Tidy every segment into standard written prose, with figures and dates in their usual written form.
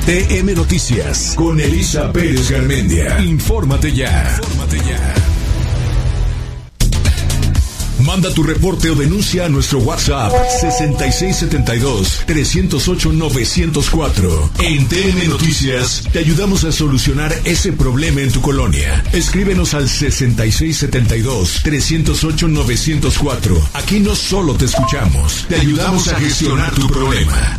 TM Noticias con Elisa Pérez Garmendia. Infórmate ya. Manda tu reporte o denuncia a nuestro WhatsApp 6672-308-904. En TN Noticias te ayudamos a solucionar ese problema en tu colonia. Escríbenos al 6672-308-904. Aquí no solo te escuchamos, te ayudamos a gestionar tu problema.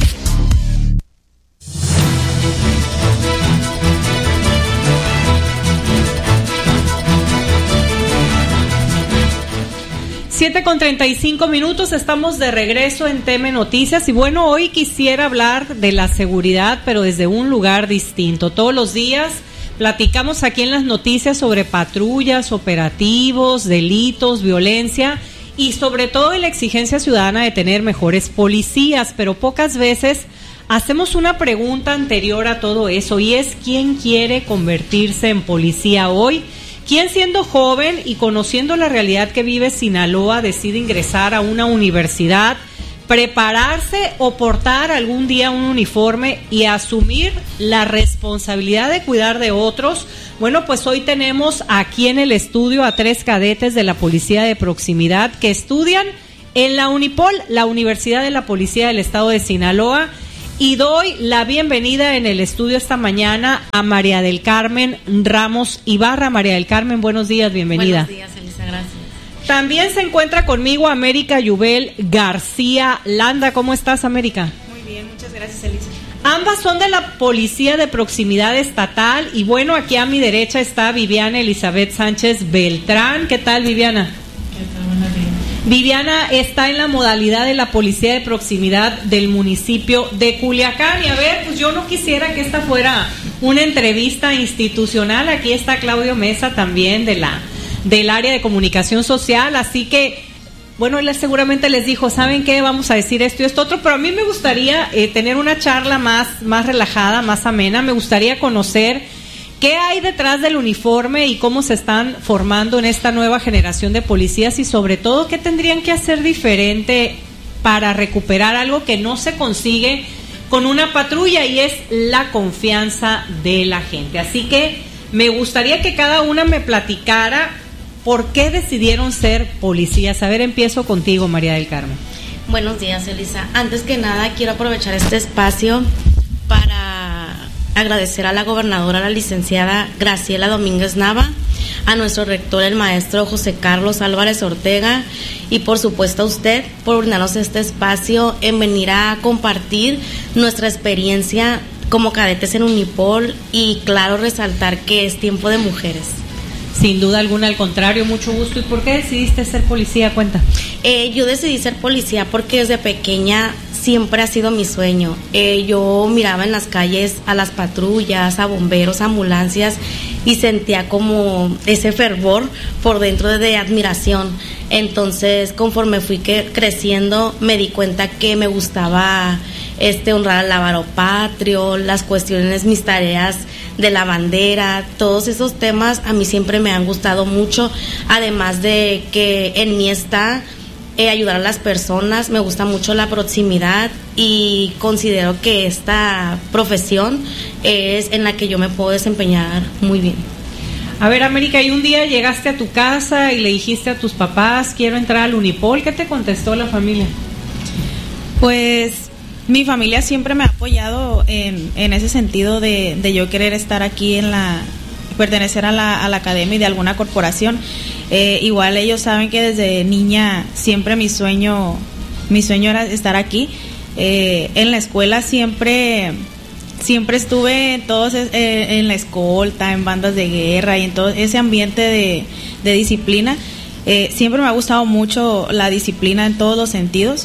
Con 35 minutos, estamos de regreso en TM Noticias y bueno, hoy quisiera hablar de la seguridad, pero desde un lugar distinto. Todos los días platicamos aquí en las noticias sobre patrullas, operativos, delitos, violencia y sobre todo la exigencia ciudadana de tener mejores policías, pero pocas veces hacemos una pregunta anterior a todo eso y es ¿quién quiere convertirse en policía hoy? ¿Quién siendo joven y conociendo la realidad que vive Sinaloa decide ingresar a una universidad, prepararse o portar algún día un uniforme y asumir la responsabilidad de cuidar de otros? Bueno, pues hoy tenemos aquí en el estudio a 3 cadetes de la Policía de Proximidad que estudian en la Unipol, la Universidad de la Policía del Estado de Sinaloa. Y doy la bienvenida en el estudio esta mañana a María del Carmen Ramos Ibarra. María del Carmen, buenos días, bienvenida. Buenos días, Elisa, gracias. También se encuentra conmigo América Yubel García Landa. ¿Cómo estás, América? Muy bien, muchas gracias, Elisa. Ambas son de la Policía de Proximidad Estatal. Y bueno, aquí a mi derecha está Viviana Elizabeth Sánchez Beltrán. ¿Qué tal, Viviana? ¿Qué tal? Buenos días. Viviana está en la modalidad de la Policía de Proximidad del municipio de Culiacán. Y a ver, pues yo no quisiera que esta fuera una entrevista institucional. Aquí está Claudio Mesa también del área de comunicación social. Así que, bueno, él seguramente les dijo, ¿saben qué? Vamos a decir esto y esto otro. Pero a mí me gustaría tener una charla más relajada, más amena. Me gustaría conocer ¿qué hay detrás del uniforme y cómo se están formando en esta nueva generación de policías? Y sobre todo, ¿qué tendrían que hacer diferente para recuperar algo que no se consigue con una patrulla? Y es la confianza de la gente. Así que me gustaría que cada una me platicara por qué decidieron ser policías. A ver, empiezo contigo, María del Carmen. Buenos días, Elisa. Antes que nada, quiero aprovechar este espacio para agradecer a la gobernadora, la licenciada Graciela Domínguez Nava, a nuestro rector, el maestro José Carlos Álvarez Ortega, y por supuesto a usted por brindarnos este espacio en venir a compartir nuestra experiencia como cadetes en Unipol y claro, resaltar que es tiempo de mujeres. Sin duda alguna, al contrario, mucho gusto. ¿Y por qué decidiste ser policía? Cuenta. Yo decidí ser policía porque desde pequeña siempre ha sido mi sueño. Yo miraba en las calles a las patrullas, a bomberos, a ambulancias y sentía como ese fervor por dentro de admiración. Entonces, conforme fui creciendo, me di cuenta que me gustaba honrar al lábaro patrio, las cuestiones, mis tareas de la bandera, todos esos temas a mí siempre me han gustado mucho, además de que en mí está ayudar a las personas, me gusta mucho la proximidad y considero que esta profesión es en la que yo me puedo desempeñar muy bien. A ver, América, y un día llegaste a tu casa y le dijiste a tus papás, quiero entrar al Unipol, ¿qué te contestó la familia? Pues mi familia siempre me ha apoyado en ese sentido de yo querer estar aquí pertenecer a la academia y de alguna corporación. Igual ellos saben que desde niña siempre mi sueño era estar aquí. En la escuela siempre estuve en la escolta, en bandas de guerra y en todo ese ambiente de disciplina. Siempre me ha gustado mucho la disciplina en todos los sentidos.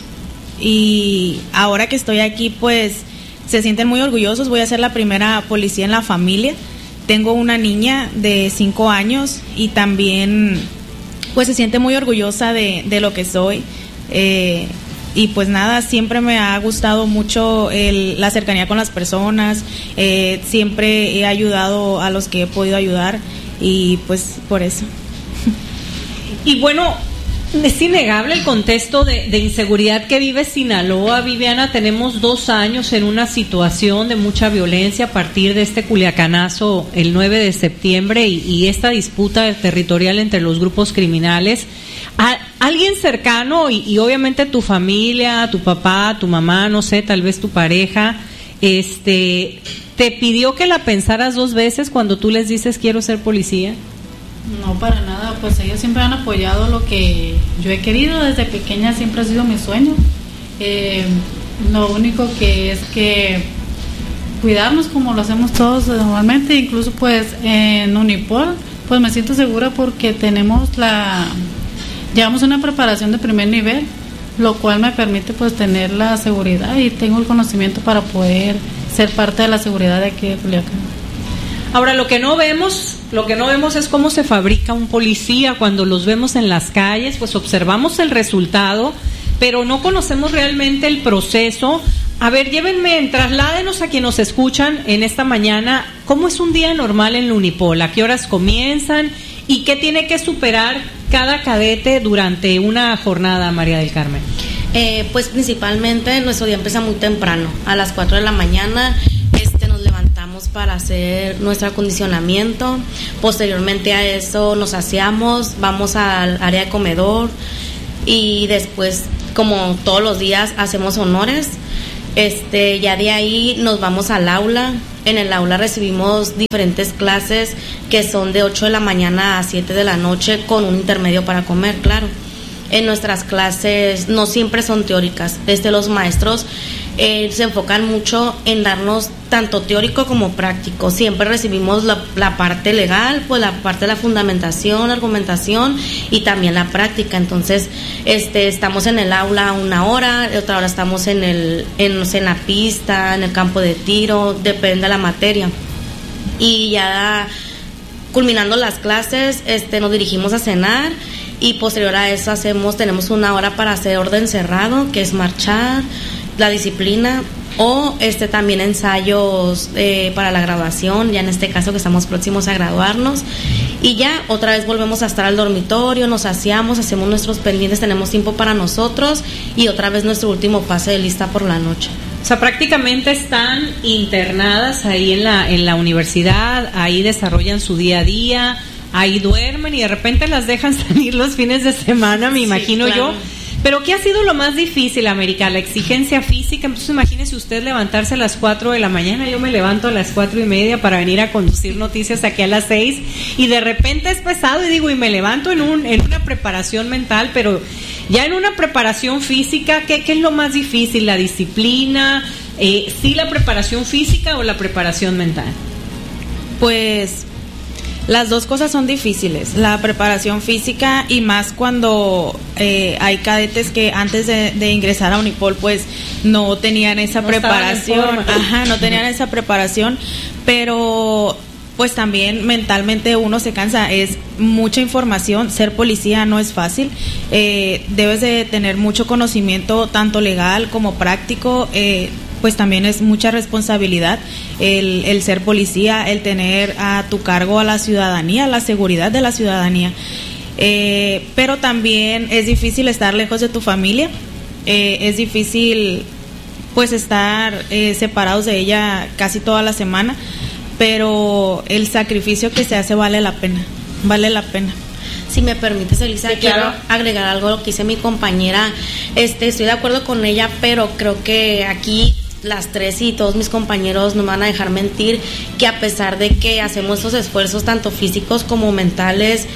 Y ahora que estoy aquí, pues se sienten muy orgullosos. Voy a ser la primera policía en la familia. Tengo una niña de 5 años y también pues se siente muy orgullosa de lo que soy. Y pues nada, siempre me ha gustado mucho la cercanía con las personas. Siempre he ayudado a los que he podido ayudar y pues por eso. Y bueno, Es innegable el contexto de inseguridad que vive Sinaloa, Viviana. Tenemos 2 años en una situación de mucha violencia a partir de este culiacanazo el 9 de septiembre y esta disputa territorial entre los grupos criminales. Alguien cercano y obviamente tu familia, tu papá, tu mamá, no sé, tal vez tu pareja, ¿te pidió que la pensaras 2 veces cuando tú les dices quiero ser policía? No, para nada, pues ellos siempre han apoyado lo que yo he querido, desde pequeña siempre ha sido mi sueño. Lo único que es que cuidarnos como lo hacemos todos normalmente, incluso pues en Unipol, pues me siento segura porque llevamos una preparación de primer nivel, lo cual me permite pues tener la seguridad y tengo el conocimiento para poder ser parte de la seguridad de aquí de Culiacán. Ahora, lo que no vemos es cómo se fabrica un policía. Cuando los vemos en las calles, pues observamos el resultado, pero no conocemos realmente el proceso. A ver, trasládenos a quienes nos escuchan en esta mañana, ¿cómo es un día normal en la Unipol? ¿A qué horas comienzan? ¿Y qué tiene que superar cada cadete durante una jornada, María del Carmen? Pues principalmente nuestro día empieza muy temprano, a las 4 de la mañana. Nos levantamos para hacer nuestro acondicionamiento. Posteriormente a eso nos aseamos, vamos al área de comedor y después, como todos los días, hacemos honores. Ya de ahí nos vamos al aula. En el aula recibimos diferentes clases que son de 8 de la mañana a 7 de la noche con un intermedio para comer, claro. En nuestras clases no siempre son teóricas. Los maestros se enfocan mucho en darnos tanto teórico como práctico. Siempre recibimos la parte legal, pues la parte de la fundamentación, argumentación y también la práctica. Entonces, estamos en el aula 1 hora, otra hora estamos en la pista, en el campo de tiro, depende de la materia. Y ya culminando las clases, nos dirigimos a cenar. Y posterior a eso tenemos 1 hora para hacer orden cerrado, que es marchar, la disciplina, o también ensayos para la graduación, ya en este caso que estamos próximos a graduarnos. Y ya otra vez volvemos a estar al dormitorio, nos aseamos, hacemos nuestros pendientes, tenemos tiempo para nosotros y otra vez nuestro último pase de lista por la noche. O sea, prácticamente están internadas ahí en la universidad, ahí desarrollan su día a día, ahí duermen y de repente las dejan salir los fines de semana, me imagino, claro. Yo. Pero ¿qué ha sido lo más difícil, América? La exigencia física. Entonces imagínese usted levantarse a las 4 de la mañana, yo me levanto a las 4:30 para venir a conducir noticias aquí a las 6 y de repente es pesado y me levanto en una preparación mental, pero ya en una preparación física, ¿qué es lo más difícil? ¿La disciplina? ¿Sí la preparación física o la preparación mental? Pues las dos cosas son difíciles, la preparación física y más cuando hay cadetes que antes de ingresar a Unipol pues no tenían esa preparación, no tenían esa preparación, pero pues también mentalmente uno se cansa, es mucha información, ser policía no es fácil, debes de tener mucho conocimiento tanto legal como práctico, pues también es mucha responsabilidad el ser policía, el tener a tu cargo a la ciudadanía, la seguridad de la ciudadanía, pero también es difícil estar lejos de tu familia, es difícil pues estar separados de ella casi toda la semana, pero el sacrificio que se hace vale la pena. Si me permites, Elisa, sí, claro. Quiero agregar algo a lo que dice mi compañera. Estoy de acuerdo con ella, pero creo que aquí las tres y todos mis compañeros no me van a dejar mentir que a pesar de que hacemos estos esfuerzos tanto físicos como mentales,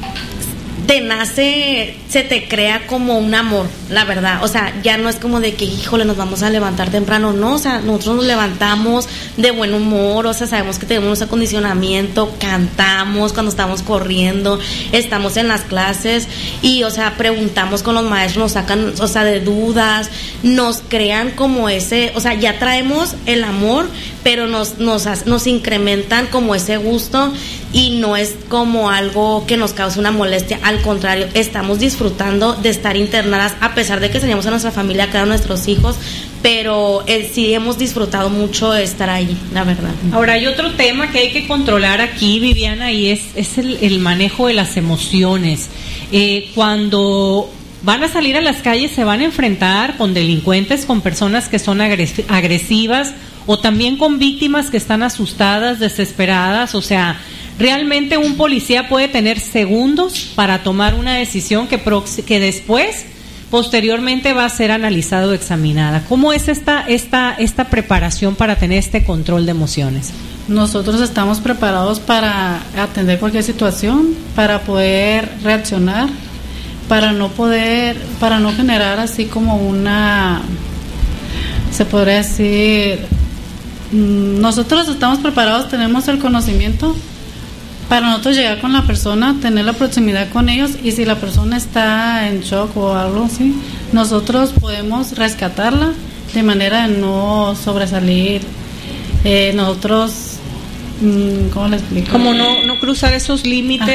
se te crea como un amor, la verdad, o sea, ya no es como de que, híjole, nos vamos a levantar temprano, no, o sea, nosotros nos levantamos de buen humor, o sea, sabemos que tenemos un acondicionamiento, cantamos cuando estamos corriendo, estamos en las clases y, o sea, preguntamos con los maestros, nos sacan, o sea, de dudas, nos crean como ese, o sea, ya traemos el amor, pero nos incrementan como ese gusto y no es como algo que nos cause una molestia, al contrario, estamos disfrutando de estar internadas a pesar pesar de que teníamos a nuestra familia acá, a nuestros hijos, pero sí hemos disfrutado mucho estar ahí, la verdad. Ahora, hay otro tema que hay que controlar aquí, Viviana, y es el manejo de las emociones. Cuando van a salir a las calles se van a enfrentar con delincuentes, con personas que son agresivas, o también con víctimas que están asustadas, desesperadas. O sea, realmente un policía puede tener segundos para tomar una decisión que después, posteriormente, va a ser analizada o examinada. ¿Cómo es esta preparación para tener este control de emociones? Nosotros estamos preparados para atender cualquier situación, para poder reaccionar, para no generar así como se podría decir, nosotros estamos preparados, tenemos el conocimiento para nosotros llegar con la persona, tener la proximidad con ellos, y si la persona está en shock o algo así, nosotros podemos rescatarla de manera de no sobresalir. Nosotros, ¿cómo le explico? Como no cruzar esos límites,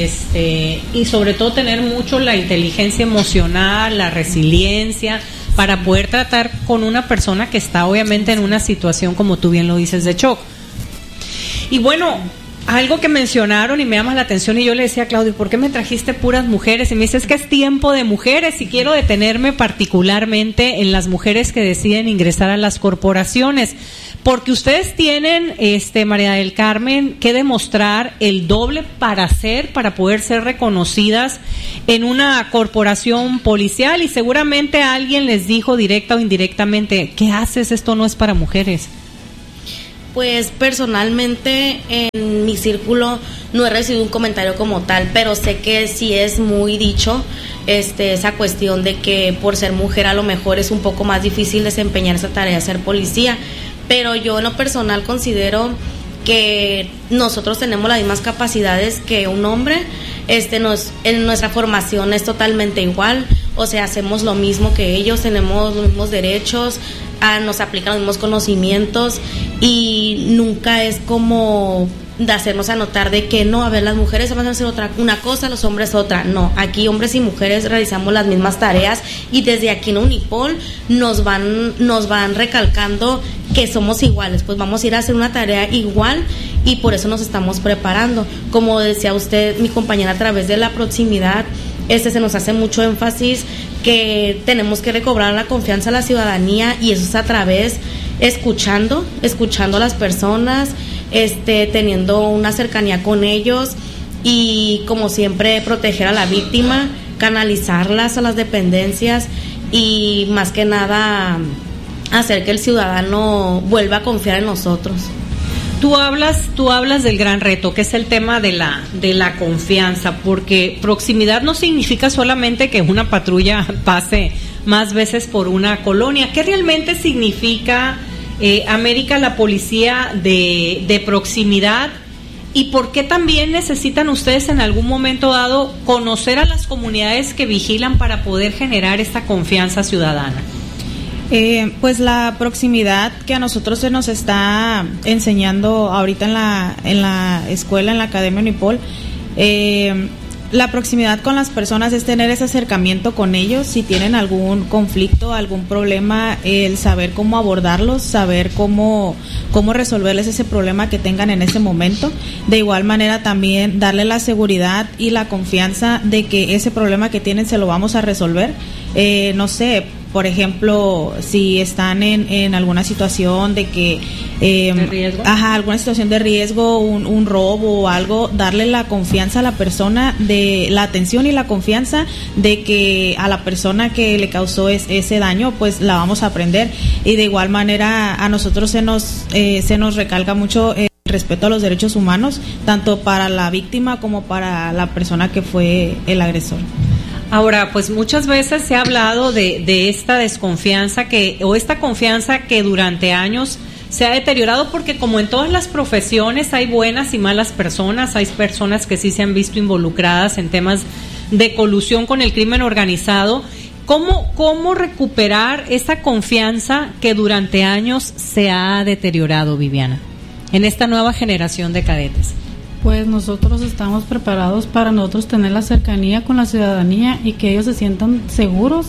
y sobre todo tener mucho la inteligencia emocional, la resiliencia, para poder tratar con una persona que está obviamente en una situación, como tú bien lo dices, de shock. Y bueno, algo que mencionaron y me llama la atención, y yo le decía a Claudio, ¿por qué me trajiste puras mujeres? Y me dice, es que es tiempo de mujeres, y quiero detenerme particularmente en las mujeres que deciden ingresar a las corporaciones, porque ustedes tienen, María del Carmen, que demostrar el doble para poder ser reconocidas en una corporación policial, y seguramente alguien les dijo directa o indirectamente, ¿qué haces? Esto no es para mujeres. Pues personalmente en mi círculo no he recibido un comentario como tal, pero sé que sí es muy dicho esa cuestión de que por ser mujer a lo mejor es un poco más difícil desempeñar esa tarea, ser policía, pero yo en lo personal considero que nosotros tenemos las mismas capacidades que un hombre. En nuestra formación es totalmente igual, o sea, hacemos lo mismo que ellos, tenemos los mismos derechos, nos aplican los mismos conocimientos, y nunca es como de hacernos anotar de que no, a ver, las mujeres van a hacer una cosa, los hombres otra. No, aquí hombres y mujeres realizamos las mismas tareas, y desde aquí en Unipol nos van recalcando que somos iguales, pues vamos a ir a hacer una tarea igual, y por eso nos estamos preparando. Como decía usted, mi compañera, a través de la proximidad, se nos hace mucho énfasis que tenemos que recobrar la confianza a la ciudadanía, y eso es a través escuchando a las personas, teniendo una cercanía con ellos, y como siempre proteger a la víctima, canalizarlas a las dependencias, y más que nada hacer que el ciudadano vuelva a confiar en nosotros. Tú hablas del gran reto, que es el tema de la confianza, porque proximidad no significa solamente que una patrulla pase más veces por una colonia. ¿Qué realmente significa, América, la policía de proximidad? ¿Y por qué también necesitan ustedes en algún momento dado conocer a las comunidades que vigilan para poder generar esta confianza ciudadana? Pues la proximidad que a nosotros se nos está enseñando ahorita en la escuela, en la Academia Unipol, la proximidad con las personas es tener ese acercamiento con ellos, si tienen algún conflicto, algún problema, el saber cómo abordarlos, saber cómo resolverles ese problema que tengan en ese momento. De igual manera también darle la seguridad y la confianza de que ese problema que tienen se lo vamos a resolver. No sé, por ejemplo, si están en alguna situación de que ¿de riesgo? Alguna situación de riesgo, un robo o algo, darle la confianza a la persona, de la atención y la confianza de que a la persona que le causó ese daño, pues la vamos a aprender. Y de igual manera a nosotros se nos recalca mucho el respeto a los derechos humanos, tanto para la víctima como para la persona que fue el agresor. Ahora, pues muchas veces se ha hablado de esta desconfianza o esta confianza que durante años se ha deteriorado, porque como en todas las profesiones hay buenas y malas personas, hay personas que sí se han visto involucradas en temas de colusión con el crimen organizado. ¿Cómo recuperar esa confianza que durante años se ha deteriorado, Viviana, en esta nueva generación de cadetes? Pues nosotros estamos preparados para nosotros tener la cercanía con la ciudadanía y que ellos se sientan seguros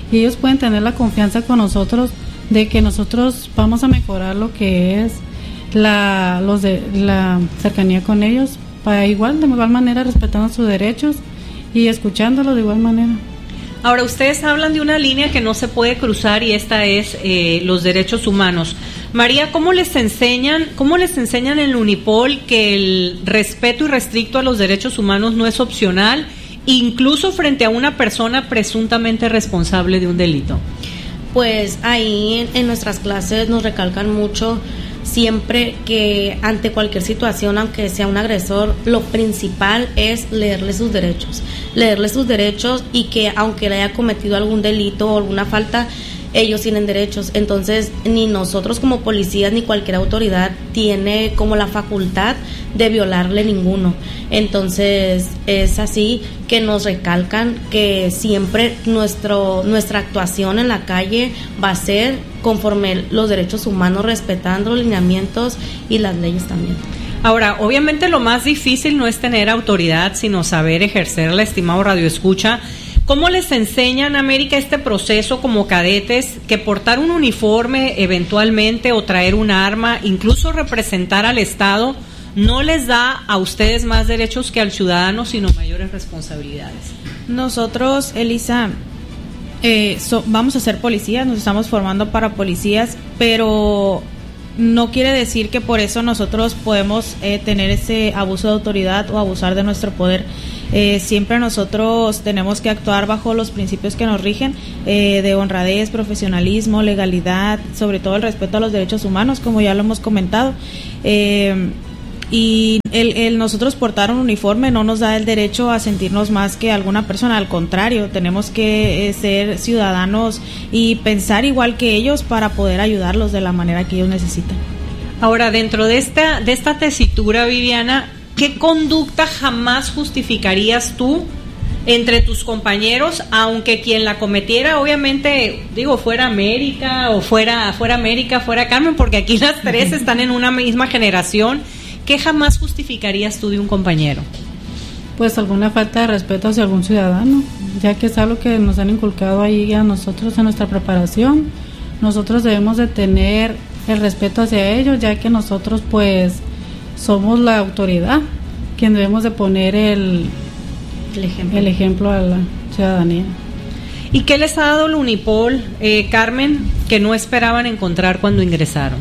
y ellos pueden tener la confianza con nosotros de que nosotros vamos a mejorar lo que es la cercanía con ellos, de igual manera respetando sus derechos y escuchándolos de igual manera. Ahora, ustedes hablan de una línea que no se puede cruzar y esta es los derechos humanos. María, ¿cómo les enseñan en Unipol que el respeto irrestricto a los derechos humanos no es opcional, incluso frente a una persona presuntamente responsable de un delito? Pues ahí en nuestras clases nos recalcan mucho siempre que ante cualquier situación, aunque sea un agresor, lo principal es leerle sus derechos y que aunque le haya cometido algún delito o alguna falta, ellos tienen derechos. Entonces ni nosotros como policías ni cualquier autoridad tiene como la facultad de violarle ninguno. Entonces es así que nos recalcan que siempre nuestra actuación en la calle va a ser conforme los derechos humanos, respetando los lineamientos y las leyes también. Ahora, obviamente lo más difícil no es tener autoridad, sino saber ejercerla, estimado radioescucha. ¿Cómo les enseñan, América, este proceso como cadetes, que portar un uniforme eventualmente o traer un arma, incluso representar al Estado, no les da a ustedes más derechos que al ciudadano, sino mayores responsabilidades? Nosotros, Elisa, vamos a ser policías, nos estamos formando para policías, pero no quiere decir que por eso nosotros podemos tener ese abuso de autoridad o abusar de nuestro poder. Siempre nosotros tenemos que actuar bajo los principios que nos rigen, de honradez, profesionalismo, legalidad, sobre todo el respeto a los derechos humanos, como ya lo hemos comentado. Y el nosotros portar un uniforme no nos da el derecho a sentirnos más que alguna persona, al contrario, tenemos que ser ciudadanos y pensar igual que ellos para poder ayudarlos de la manera que ellos necesitan. Ahora, dentro de esta tesitura, Viviana, ¿qué conducta jamás justificarías tú entre tus compañeros, aunque quien la cometiera, obviamente, fuera América o fuera Carmen, porque aquí las tres están en una misma generación? ¿Qué jamás justificarías tú de un compañero? Pues alguna falta de respeto hacia algún ciudadano, ya que es algo que nos han inculcado ahí a nosotros en nuestra preparación. Nosotros debemos de tener el respeto hacia ellos, ya que nosotros pues somos la autoridad, quien debemos de poner el ejemplo a la ciudadanía. ¿Y qué les ha dado el Unipol, Carmen, que no esperaban encontrar cuando ingresaron?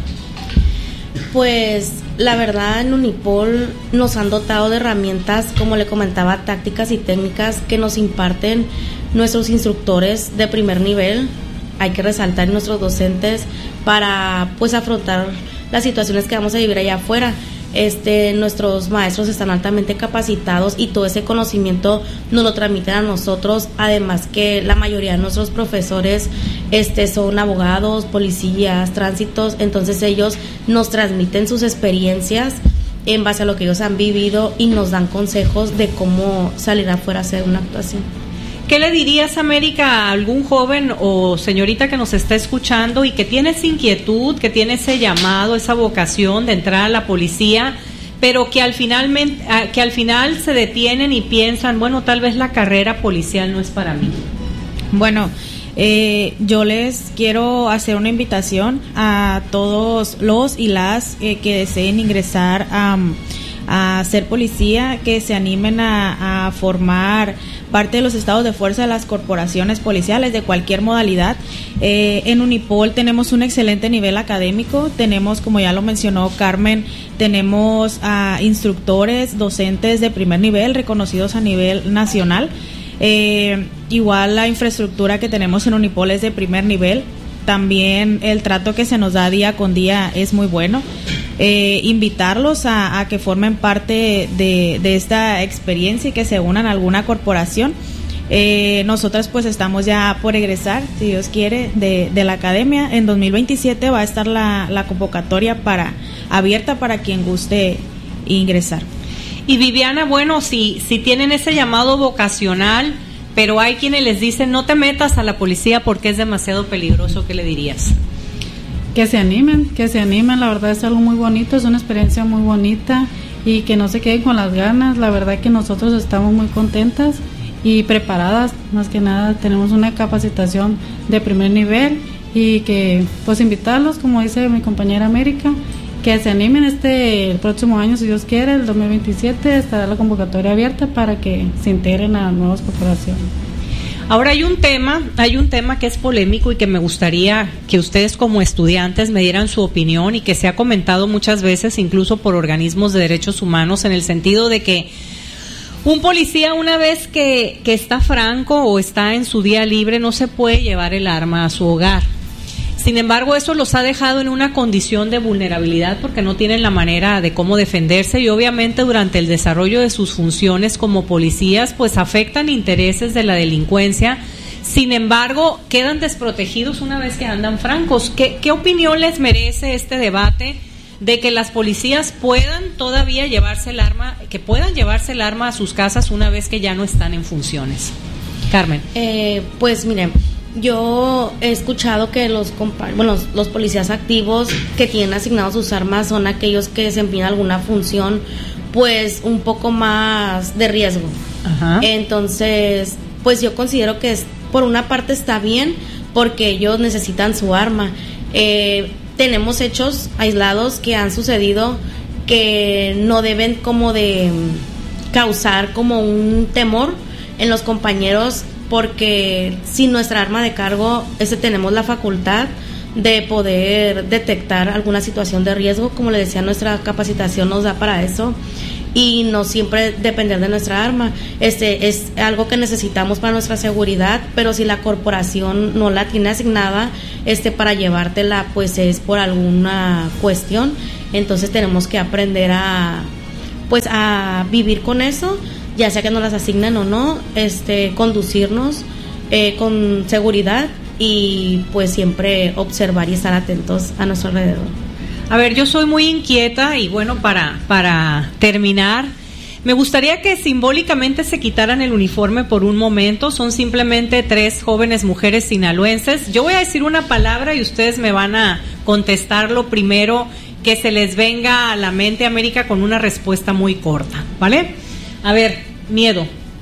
Pues la verdad, en Unipol nos han dotado de herramientas, como le comentaba, tácticas y técnicas que nos imparten nuestros instructores de primer nivel. Hay que resaltar nuestros docentes para pues afrontar las situaciones que vamos a vivir allá afuera. Nuestros maestros están altamente capacitados y todo ese conocimiento nos lo transmiten a nosotros, además que la mayoría de nuestros profesores son abogados, policías, tránsitos, entonces ellos nos transmiten sus experiencias en base a lo que ellos han vivido y nos dan consejos de cómo salir afuera a hacer una actuación. ¿Qué le dirías, América, a algún joven o señorita que nos está escuchando y que tiene esa inquietud, que tiene ese llamado, esa vocación de entrar a la policía, pero que al final se detienen y piensan, bueno, tal vez la carrera policial no es para mí? Bueno, yo les quiero hacer una invitación a todos los y las que deseen ingresar a ser policía, que se animen a formar parte de los estados de fuerza de las corporaciones policiales de cualquier modalidad. En Unipol tenemos un excelente nivel académico, tenemos, como ya lo mencionó Carmen, tenemos instructores, docentes de primer nivel reconocidos a nivel nacional. Igual la infraestructura que tenemos en Unipol es de primer nivel. También el trato que se nos da día con día es muy bueno. Invitarlos a que formen parte de esta experiencia y que se unan a alguna corporación. Nosotras pues estamos ya por egresar, si Dios quiere, de la academia. En 2027 va a estar la convocatoria abierta para quien guste ingresar. Y Viviana, bueno, si tienen ese llamado vocacional, pero hay quienes les dicen no te metas a la policía porque es demasiado peligroso, ¿qué le dirías? Que se animen, la verdad es algo muy bonito, es una experiencia muy bonita y que no se queden con las ganas. La verdad que nosotros estamos muy contentas y preparadas. Más que nada tenemos una capacitación de primer nivel y que pues invitarlos, como dice mi compañera América, que se animen el próximo año, si Dios quiere, el 2027 estará la convocatoria abierta para que se integren a nuevas corporaciones. Ahora hay un tema que es polémico y que me gustaría que ustedes como estudiantes me dieran su opinión y que se ha comentado muchas veces, incluso por organismos de derechos humanos, en el sentido de que un policía, una vez que está franco o está en su día libre, no se puede llevar el arma a su hogar. Sin embargo, eso los ha dejado en una condición de vulnerabilidad porque no tienen la manera de cómo defenderse y obviamente durante el desarrollo de sus funciones como policías pues afectan intereses de la delincuencia. Sin embargo, quedan desprotegidos una vez que andan francos. ¿Qué opinión les merece este debate de que las policías puedan todavía llevarse el arma, que puedan llevarse el arma a sus casas una vez que ya no están en funciones? Carmen. Pues miren, yo he escuchado que los policías activos que tienen asignados sus armas son aquellos que desempeñan alguna función pues un poco más de riesgo. Ajá. Entonces, pues yo considero que por una parte está bien porque ellos necesitan su arma. Tenemos hechos aislados que han sucedido que no deben como de causar como un temor en los compañeros, porque sin nuestra arma de cargo tenemos la facultad de poder detectar alguna situación de riesgo. Como le decía, nuestra capacitación nos da para eso y no siempre depender de nuestra arma. Es algo que necesitamos para nuestra seguridad, pero si la corporación no la tiene asignada para llevártela, pues es por alguna cuestión. Entonces tenemos que aprender a vivir con eso, ya sea que nos las asignen o no, conducirnos con seguridad y pues siempre observar y estar atentos a nuestro alrededor. A ver, yo soy muy inquieta y bueno, para terminar, me gustaría que simbólicamente se quitaran el uniforme por un momento. Son simplemente 3 jóvenes mujeres sinaloenses. Yo voy a decir una palabra y ustedes me van a contestar lo primero que se les venga a la mente, América, con una respuesta muy corta, ¿vale? A ver, miedo.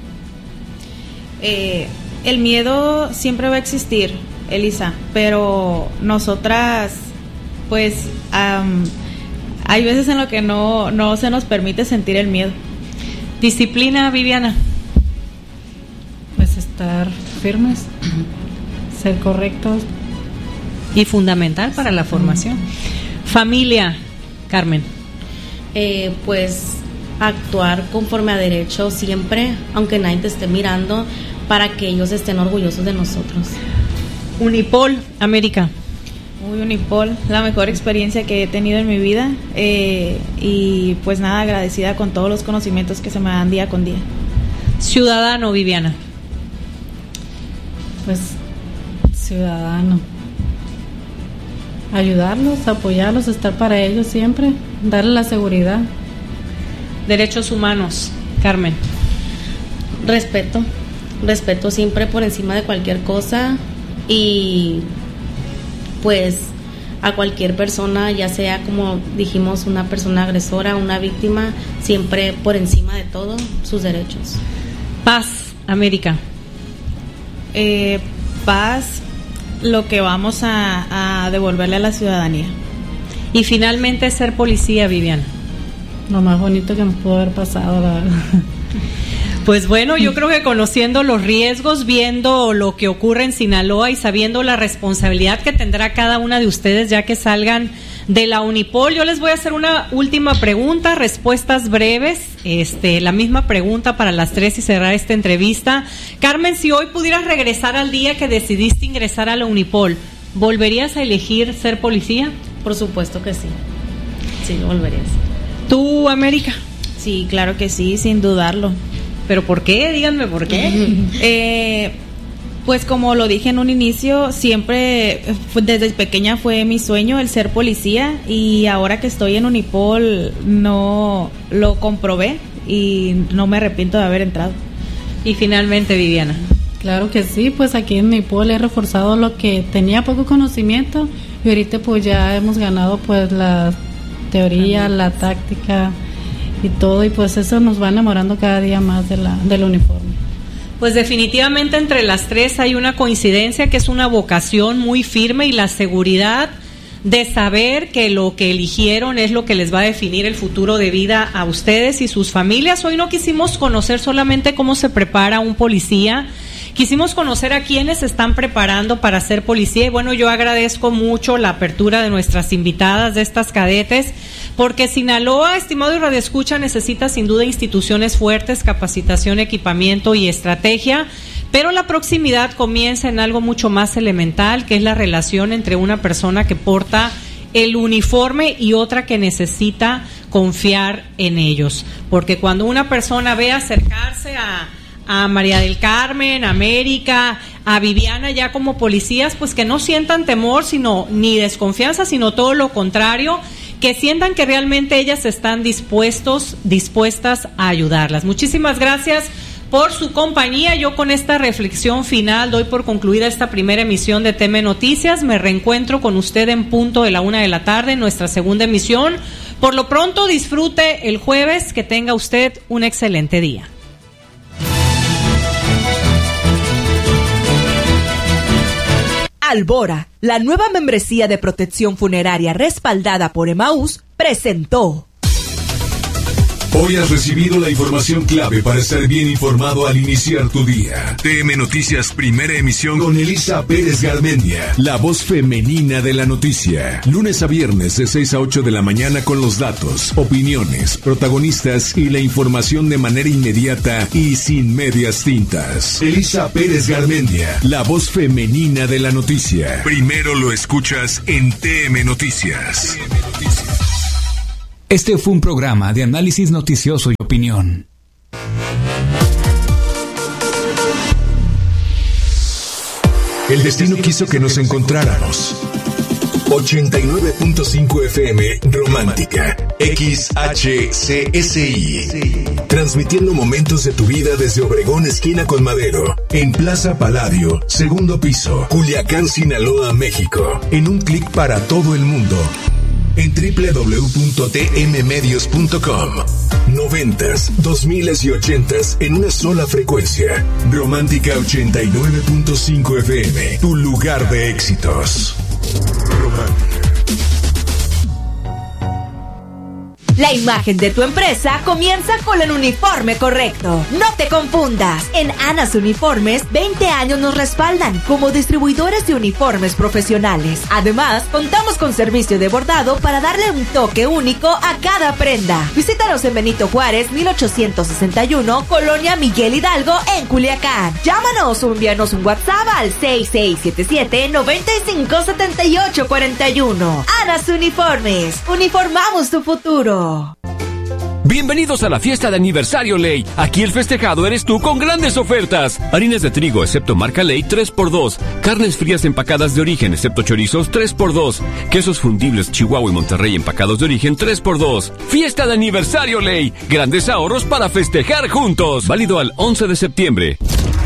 El miedo siempre va a existir, Elisa, pero nosotras, pues, hay veces en lo que no se nos permite sentir el miedo. Disciplina, Viviana. Pues estar firmes, ser correctos. Y fundamental para la formación. Familia, Carmen. Pues actuar conforme a derecho siempre, aunque nadie te esté mirando, para que ellos estén orgullosos de nosotros. Unipol, América. Unipol, la mejor experiencia que he tenido en mi vida, y pues nada, agradecida con todos los conocimientos que se me dan día con día. Ciudadano, Viviana. Pues ciudadano, ayudarlos, apoyarlos, estar para ellos siempre, darles la seguridad. Derechos humanos, Carmen. Respeto siempre por encima de cualquier cosa, y pues a cualquier persona, ya sea como dijimos, una persona agresora, una víctima, siempre por encima de todo, sus derechos. Paz, América. Paz, lo que vamos a devolverle a la ciudadanía. Y finalmente ser policía, Viviana. Lo más bonito que nos pudo haber pasado, la verdad. Pues bueno, yo creo que conociendo los riesgos, viendo lo que ocurre en Sinaloa y sabiendo la responsabilidad que tendrá cada una de ustedes ya que salgan de la Unipol, yo les voy a hacer una última pregunta, respuestas breves, la misma pregunta para las 3 y cerrar esta entrevista. Carmen, si hoy pudieras regresar al día que decidiste ingresar a la Unipol, ¿volverías a elegir ser policía? Por supuesto que sí. Sí, lo volverías. ¿Tú, América? Sí, claro que sí, sin dudarlo. ¿Pero por qué? Díganme por qué. Pues como lo dije en un inicio, siempre desde pequeña fue mi sueño el ser policía, y ahora que estoy en Unipol no lo comprobé y no me arrepiento de haber entrado. Y finalmente, Viviana. Claro que sí, pues aquí en Unipol he reforzado lo que tenía poco conocimiento y ahorita pues ya hemos ganado pues la teoría, la táctica y todo, y pues eso nos va enamorando cada día más del uniforme. pues definitivamente entre las tres hay una coincidencia, que es una vocación muy firme y la seguridad de saber que lo que eligieron es lo que les va a definir el futuro de vida a ustedes y sus familias. Hoy no quisimos conocer solamente cómo se prepara un policía, quisimos conocer a quienes se están preparando para ser policía. Y bueno, yo agradezco mucho la apertura de nuestras invitadas, de estas cadetes, porque Sinaloa, estimado y radioescucha, necesita sin duda instituciones fuertes, capacitación, equipamiento y estrategia. Pero la proximidad comienza en algo mucho más elemental, que es la relación entre una persona que porta el uniforme y otra que necesita confiar en ellos. Porque cuando una persona ve acercarse a María del Carmen, a América, a Viviana ya como policías, pues que no sientan temor, ni desconfianza, sino todo lo contrario, que sientan que realmente ellas están dispuestas a ayudarlas. Muchísimas gracias por su compañía. Yo con esta reflexión final doy por concluida esta primera emisión de TM Noticias. Me reencuentro con usted en punto de la 1:00 p.m. en nuestra segunda emisión. Por lo pronto, disfrute el jueves, que tenga usted un excelente día. Albora, la nueva membresía de protección funeraria respaldada por Emaús, presentó. Hoy has recibido la información clave para estar bien informado al iniciar tu día. TM Noticias, primera emisión con Elisa Pérez Garmendia, la voz femenina de la noticia. Lunes a viernes de 6 a 8 de la mañana con los datos, opiniones, protagonistas y la información de manera inmediata y sin medias tintas. Elisa Pérez Garmendia, la voz femenina de la noticia. Primero lo escuchas en TM Noticias. Este fue un programa de análisis noticioso y opinión. El destino quiso que nos encontráramos. 89.5 FM Romántica, XHCSI. Transmitiendo momentos de tu vida desde Obregón, esquina con Madero, en Plaza Palladio, segundo piso, Culiacán, Sinaloa, México. En un clic para todo el mundo. En www.tmmedios.com. 90s, 2000s y 80s en una sola frecuencia. Romántica 89.5 FM, tu lugar de éxitos. Romántica. La imagen de tu empresa comienza con el uniforme correcto. No te confundas. En Anas Uniformes, 20 años nos respaldan como distribuidores de uniformes profesionales. Además, contamos con servicio de bordado para darle un toque único a cada prenda. Visítanos en Benito Juárez, 1861, Colonia Miguel Hidalgo, en Culiacán. Llámanos o envíanos un WhatsApp al 6677-957841. Anas Uniformes. Uniformamos tu futuro. Bienvenidos a la fiesta de aniversario Ley. Aquí el festejado eres tú con grandes ofertas. Harinas de trigo excepto marca Ley 3x2. Carnes frías empacadas de origen excepto chorizos 3x2. Quesos fundibles Chihuahua y Monterrey empacados de origen 3x2. Fiesta de aniversario Ley. Grandes ahorros para festejar juntos. Válido al 11 de septiembre.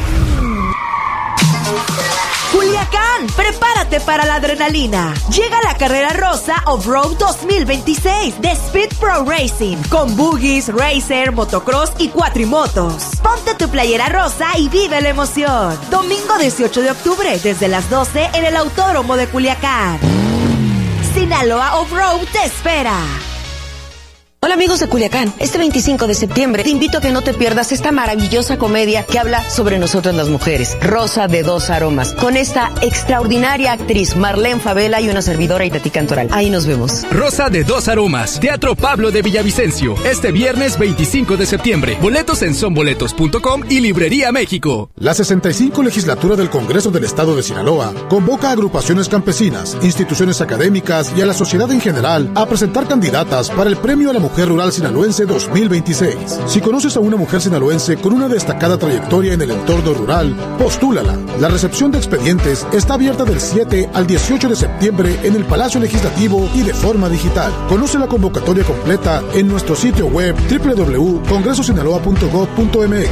Culiacán, prepárate para la adrenalina. Llega la carrera rosa Off-Road 2026 de Speed Pro Racing, con buggies, racer, motocross y cuatrimotos. Ponte tu playera rosa y vive la emoción. Domingo 18 de octubre, desde las 12 en el Autódromo de Culiacán. Sinaloa Off-Road te espera. Hola amigos de Culiacán, este 25 de septiembre te invito a que no te pierdas esta maravillosa comedia que habla sobre nosotras las mujeres, Rosa de Dos Aromas, con esta extraordinaria actriz Marlene Favela y una servidora Itatí Cantoral. Ahí nos vemos. Rosa de Dos Aromas, Teatro Pablo de Villavicencio, este viernes 25 de septiembre. Boletos en sonboletos.com y Librería México. La 65 Legislatura del Congreso del Estado de Sinaloa convoca a agrupaciones campesinas, instituciones académicas y a la sociedad en general a presentar candidatas para el Premio a la Mujer Rural Sinaloense 2026. Si conoces a una mujer sinaloense con una destacada trayectoria en el entorno rural, postúlala. La recepción de expedientes está abierta del 7 al 18 de septiembre en el Palacio Legislativo y de forma digital. Conoce la convocatoria completa en nuestro sitio web www.congresosinaloa.gov.mx.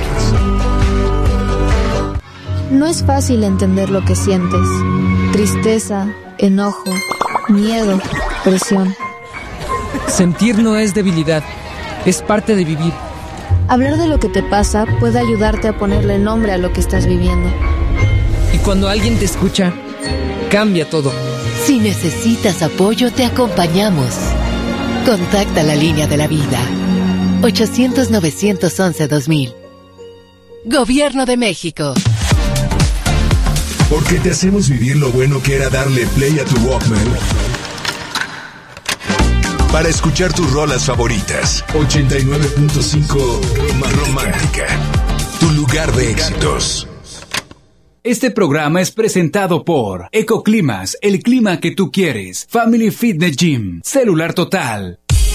No es fácil entender lo que sientes. Tristeza, enojo, miedo, presión. Sentir no es debilidad, es parte de vivir. Hablar de lo que te pasa puede ayudarte a ponerle nombre a lo que estás viviendo. Y cuando alguien te escucha, cambia todo. Si necesitas apoyo, te acompañamos. Contacta la línea de la vida. 800-911-2000. Gobierno de México. Porque te hacemos vivir lo bueno que era darle play a tu Walkman para escuchar tus rolas favoritas. 89.5 Romántica, tu lugar de éxitos. Este programa es presentado por Ecoclimas, el clima que tú quieres. Family Fitness Gym, Celular Total,